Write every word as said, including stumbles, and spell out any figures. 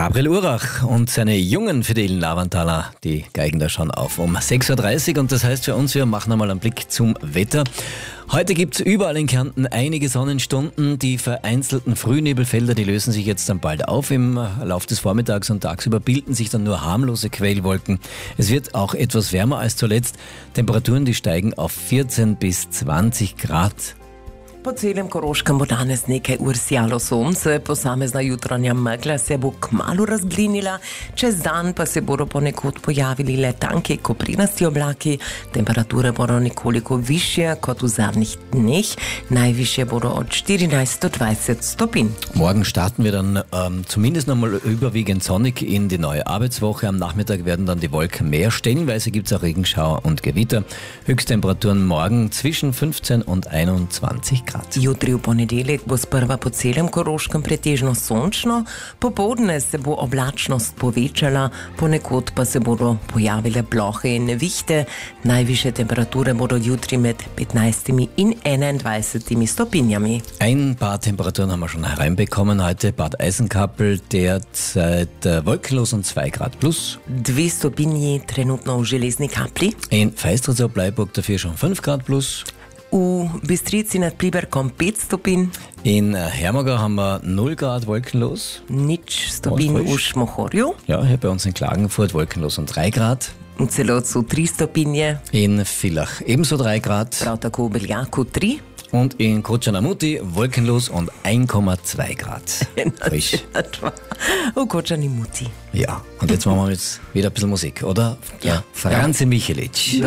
Gabriel Urach und seine jungen fidelen Lavantaler, die geigen da schon auf um sechs Uhr dreißig und das heißt für uns, wir machen einmal einen Blick zum Wetter. Heute gibt's überall in Kärnten einige Sonnenstunden. Die vereinzelten Frühnebelfelder, die lösen sich jetzt dann bald auf. Im Lauf des Vormittags und tagsüber bilden sich dann nur harmlose Quellwolken. Es wird auch etwas wärmer als zuletzt. Temperaturen, die steigen auf vierzehn bis zwanzig Grad. Po celem Koroškem bo danes nekaj ur sijalo sonce, posamezna jutranja megla se bo kmalu razblinila, čez dan pa se bodo ponekod pojavili le tanki koprinasti oblaki, temperature bodo nekoliko višje kot v zadnjih dneh, najvišje bodo od štirinajst do dvajset stopinj. Morgen starten wir dann ähm, zumindest nochmal überwiegend sonnig in die neue Arbeitswoche. Am Nachmittag werden dann die Wolken mehr, stellenweise gibt es auch Regenschauer und Gewitter. Höchsttemperaturen morgen zwischen fünfzehn und einundzwanzig Grad. Jutri v ponedeljek bo sprva po celem Koroškem pretežno sončno, popoldne se bo oblačnost povečala, ponekod pa se bodo pojavile plohe in nevihte. Najvišje temperature bodo jutri med petnajstimi in enaindvajsetimi stopinjami. Ein paar Temperaturen haben wir schon hereinbekommen heute. Bad Eisenkappel derzeit äh, wolkenlos und zwei Grad plus. Dve stopinji trenutno v Železni Kapli. In Feistritz ob Bleiburg dafür schon fünf Grad plus. V Bistrici nad Pliberkom pet stopinj. In Hermagau haben wir null Grad wolkenlos. Nič stopinj v Šmohorju. Ja, hier bei uns in Klagenfurt wolkenlos und drei Grad. V Celotcu tri stopinje. In Villach ebenso drei Grad. Prav tako v Beljaku tri. Und in Koča na Muti wolkenlos und eins Komma zwei Grad. Frisch. V Koča na Muti. Ja, und jetzt machen wir jetzt wieder ein bisschen Musik, oder? Ja. Franzi Michelic.